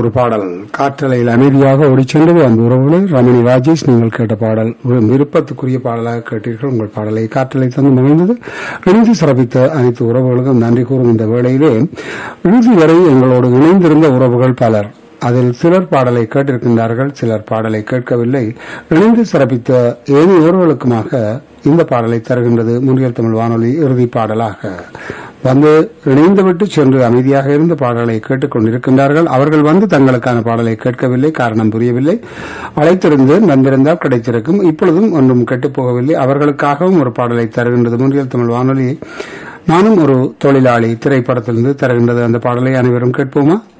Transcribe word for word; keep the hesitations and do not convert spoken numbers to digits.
ஒரு பாடல் காற்றலையில் அமைதியாக ஓடிச் சென்றது. அந்த உறவுகளை ரமணி ராஜேஷ் நீங்கள் கேட்ட பாடல் விருப்பத்துக்குரிய பாடலாக கேட்டீர்கள். உங்கள் பாடலை காற்றலை தந்து மகிழ்ந்தது. இறுதி சிறப்பித்த அனைத்து உறவுகளுக்கும் நன்றி கூறும் இந்த வேளையிலே இறுதி வரை எங்களோடு இணைந்திருந்த உறவுகள் பலர், அதில் சிலர் பாடலை கேட்டிருக்கின்றார்கள், சிலர் பாடலை கேட்கவில்லை. இணைந்து சிறப்பித்த ஏனையோர்களுக்குமாக இந்த பாடலை தருகின்றது முன்னியல் தமிழ் வானொலி இறுதி பாடலாக. வந்து இணைந்துவிட்டு சென்று அமைதியாக இருந்த பாடலை கேட்டுக் கொண்டிருக்கின்றார்கள். அவர்கள் வந்து தங்களுக்கான பாடலை கேட்கவில்லை, காரணம் புரியவில்லை. அழைத்திருந்து வந்திருந்தால் கிடைத்திருக்கும். இப்பொழுதும் ஒன்றும் கெட்டுப்போகவில்லை. அவர்களுக்காகவும் ஒரு பாடலை தருகின்றது முன்னியல் தமிழ் வானொலி. நானும் ஒரு தொழிலாளி திரைப்படத்திலிருந்து தருகின்றது. அந்த பாடலை அனைவரும் கேட்போமா?